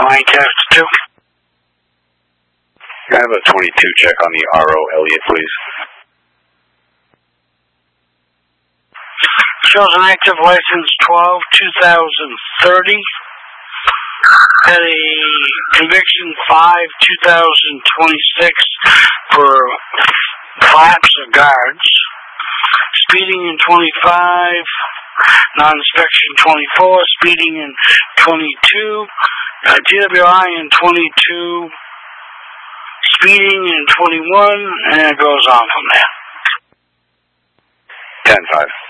Lancaster 2. Can I have a 22 check on the RO Elliott, please? Shows an active license 12/2030. Had a conviction 5/2026 for flaps or guards. Speeding in 25. Non-inspection 24. Speeding in 22. DWI in 22. Speeding in 21. And it goes on from there. 10-5.